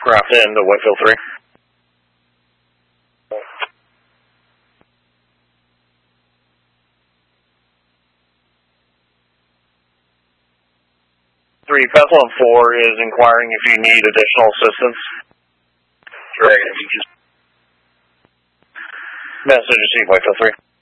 Craft in to Whitefield 3. Petalum 4 is inquiring if you need additional assistance. Dragon, you just... Message received, Whitefield 3.